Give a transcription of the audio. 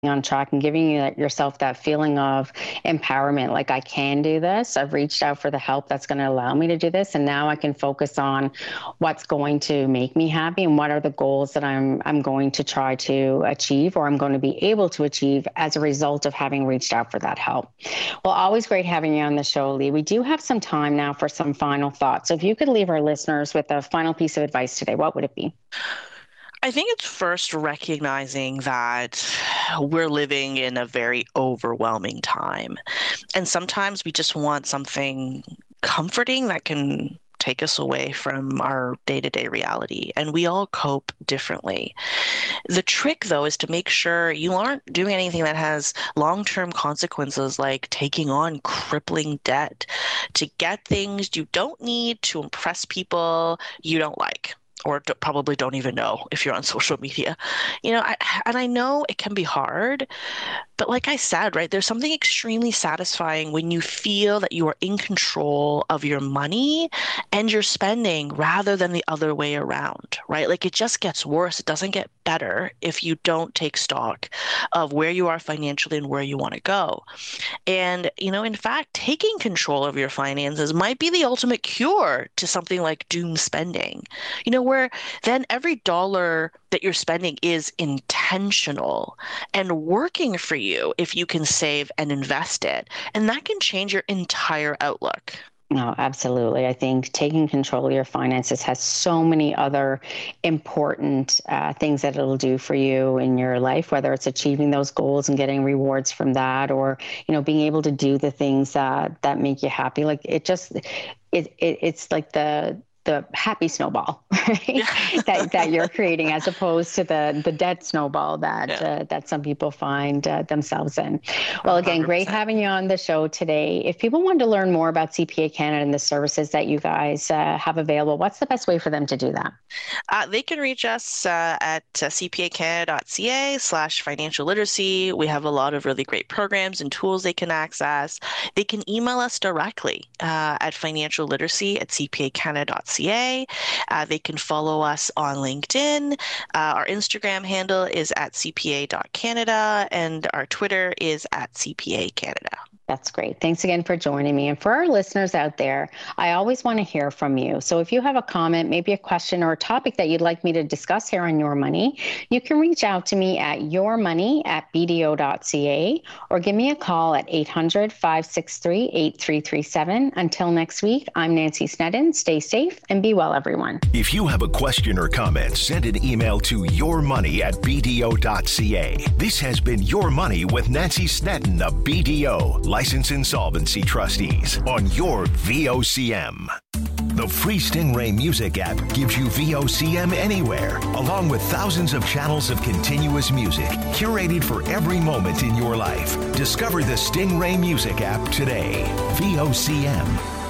on track and giving yourself that feeling of empowerment. Like, I can do this. I've reached out for the help that's going to allow me to do this. And now I can focus on what's going to make me happy and what are the goals that I'm going to try to achieve, or I'm going to be able to achieve as a result of having reached out for that help. Well, always great having you on the show, Lee. We do have some time now for some final thoughts. So if you could leave our listeners with a final piece of advice today, what would it be? I think it's first recognizing that we're living in a very overwhelming time. And sometimes we just want something comforting that can take us away from our day-to-day reality. And we all cope differently. The trick, though, is to make sure you aren't doing anything that has long-term consequences, like taking on crippling debt to get things you don't need to impress people you don't like, or probably don't even know if you're on social media. And I know it can be hard, but like I said, right, there's something extremely satisfying when you feel that you are in control of your money and your spending rather than the other way around, right? Like, it just gets worse. It doesn't get better if you don't take stock of where you are financially and where you want to go. And, in fact, taking control of your finances might be the ultimate cure to something like doom spending, where then every dollar that you're spending is intentional and working for you if you can save and invest it. And that can change your entire outlook. No, absolutely. I think taking control of your finances has so many other important things that it'll do for you in your life, whether it's achieving those goals and getting rewards from that, or, being able to do the things that make you happy. Like, it's like the happy snowball, right? that you're creating, as opposed to the debt snowball that some people find themselves in. Well, again, 100%. great having you on the show today. If people want to learn more about CPA Canada and the services that you guys have available, what's the best way for them to do that? They can reach us at cpacanada.ca/financial literacy. We have a lot of really great programs and tools they can access. They can email us directly at financialliteracy@cpacanada.ca. They can follow us on LinkedIn. Our Instagram handle is at cpa.canada, and our Twitter is at CPA Canada. That's great. Thanks again for joining me. And for our listeners out there, I always want to hear from you. So if you have a comment, maybe a question or a topic that you'd like me to discuss here on Your Money, you can reach out to me at yourmoney@bdo.ca or give me a call at 800-563-8337. Until next week, I'm Nancy Sneddon. Stay safe and be well, everyone. If you have a question or comment, send an email to yourmoney@bdo.ca. This has been Your Money with Nancy Sneddon of BDO, Licensed Insolvency Trustees, on your VOCM. The free Stingray Music app gives you VOCM anywhere, along with thousands of channels of continuous music, curated for every moment in your life. Discover the Stingray Music app today. VOCM.